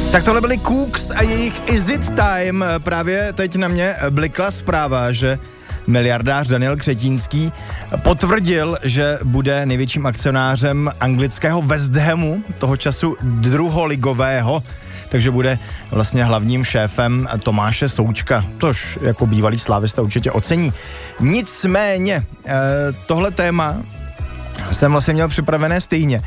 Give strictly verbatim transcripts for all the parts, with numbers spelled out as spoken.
Tak tohle byli Cooks a jejich Is It Time. Právě teď na mě blikla zpráva, že miliardář Daniel Křetínský potvrdil, že bude největším akcionářem anglického West Hamu, toho času druholigového, takže bude vlastně hlavním šéfem Tomáše Součka, tož jako bývalý slávista určitě ocení. Nicméně, tohle téma jsem vlastně měl připravené stejně.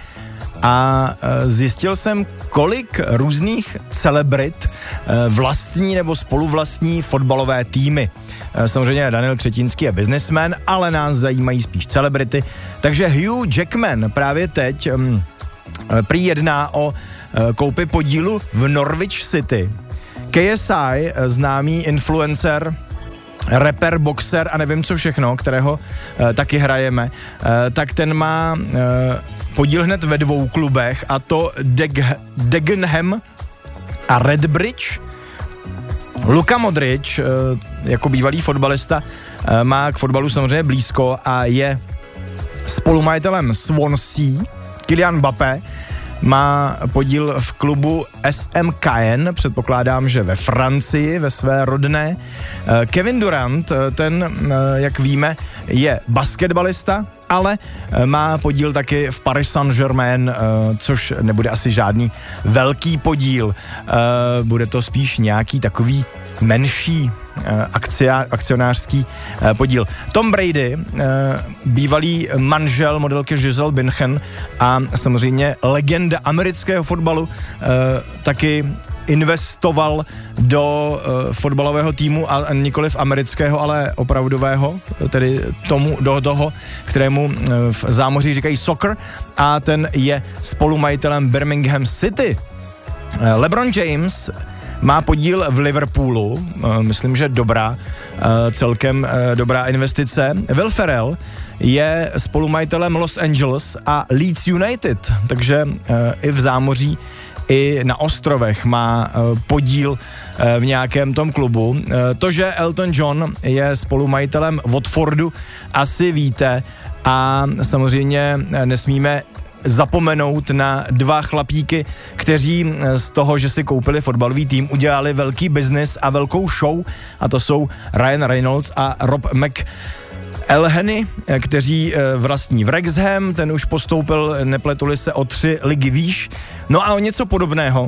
A zjistil jsem, kolik různých celebrit vlastní nebo spoluvlastní fotbalové týmy. Samozřejmě Daniel Křetínský je businessman, ale nás zajímají spíš celebrity. Takže Hugh Jackman právě teď um, prý jedná o uh, koupi podílu v Norwich City. K S I, známý influencer, rapper, boxer a nevím co všechno, kterého uh, taky hrajeme, uh, tak ten má uh, podíl hned ve dvou klubech, a to Deg- Dagenham a Redbridge. Luka Modric, uh, jako bývalý fotbalista, uh, má k fotbalu samozřejmě blízko a je spolumajitelem Swansea. Kylian Mbappé má podíl v klubu S M Caen, předpokládám, že ve Francii, ve své rodné. Kevin Durant, ten, jak víme, je basketbalista, ale má podíl taky v Paris Saint-Germain, což nebude asi žádný velký podíl. Bude to spíš nějaký takový menší akcia, akcionářský podíl. Tom Brady, bývalý manžel modelky Giselle Bündchen a samozřejmě legenda amerického fotbalu, taky investoval do uh, fotbalového týmu, a nikoliv amerického, ale opravdového, tedy tomu, do toho, kterému uh, v zámoří říkají soccer, a ten je spolumajitelem Birmingham City. Uh, LeBron James má podíl v Liverpoolu, uh, myslím, že dobrá, uh, celkem uh, dobrá investice. Will Ferrell je spolumajitelem Los Angeles a Leeds United, takže uh, i v zámoří i na ostrovech má uh, podíl uh, v nějakém tom klubu. Uh, to, že Elton John je spolumajitelem Watfordu, asi víte, a samozřejmě nesmíme zapomenout na dva chlapíky, kteří z toho, že si koupili fotbalový tým, udělali velký biznis a velkou show, a to jsou Ryan Reynolds a Rob Mc Elheny, kteří vlastní Wrexham, ten už postoupil, nepletuli se, o tři ligy výš. No a o něco podobného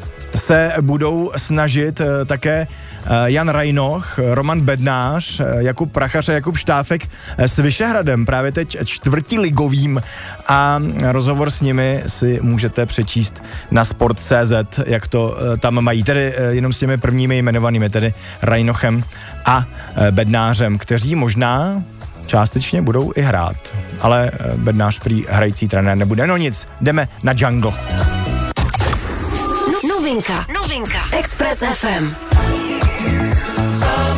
se budou snažit také Jan Rajnoch, Roman Bednář, Jakub Prachař a Jakub Štáfek s Vyšehradem, právě teď čtvrtiligovým, a rozhovor s nimi si můžete přečíst na sport tečka cé zet, jak to tam mají, tedy jenom s těmi prvními jmenovanými, tedy Rajnochem a Bednářem, kteří možná částečně budou i hrát, ale Bednář prý hrající trenér nebude. No nic, jdeme na Jungle. Novinka, novinka, Express F M.